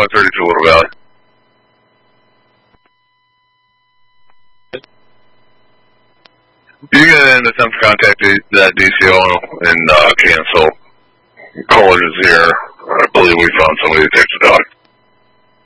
32 Little Valley. You can attempt to contact that DCO and cancel. Caller is here. I believe we found somebody to take the dog.